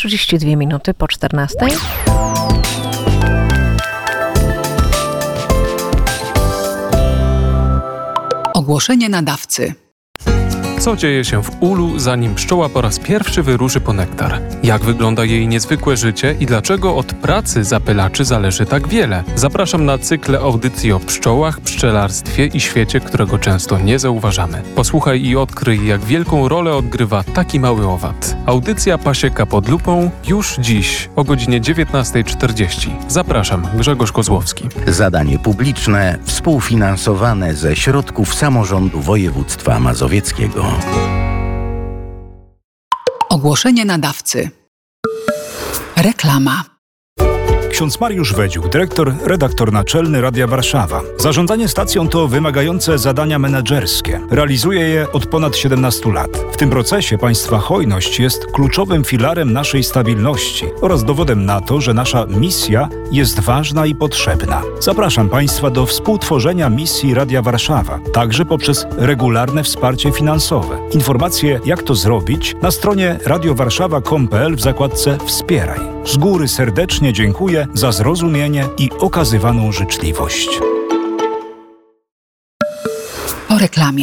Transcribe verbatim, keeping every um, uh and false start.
trzydzieści dwie minuty po czternastej. Ogłoszenie nadawcy. Co dzieje się w ulu, zanim pszczoła po raz pierwszy wyruszy po nektar? Jak wygląda jej niezwykłe życie i dlaczego od pracy zapylaczy zależy tak wiele? Zapraszam na cykle audycji o pszczołach, pszczelarstwie i świecie, którego często nie zauważamy. Posłuchaj i odkryj, jak wielką rolę odgrywa taki mały owad. Audycja Pasieka pod lupą już dziś o godzinie dziewiętnasta czterdzieści. Zapraszam, Grzegorz Kozłowski. Zadanie publiczne współfinansowane ze środków samorządu województwa mazowieckiego. Ogłoszenie nadawcy. Reklama. Ksiądz Mariusz Wedziuk, dyrektor, redaktor naczelny Radia Warszawa. Zarządzanie stacją to wymagające zadania menedżerskie. Realizuje je od ponad siedemnastu lat. W tym procesie państwa hojność jest kluczowym filarem naszej stabilności oraz dowodem na to, że nasza misja jest ważna i potrzebna. Zapraszam państwa do współtworzenia misji Radia Warszawa, także poprzez regularne wsparcie finansowe. Informacje, jak to zrobić, na stronie radiowarszawa kropka com kropka pe el w zakładce Wspieraj. Z góry serdecznie dziękuję za zrozumienie i okazywaną życzliwość. Po reklamie.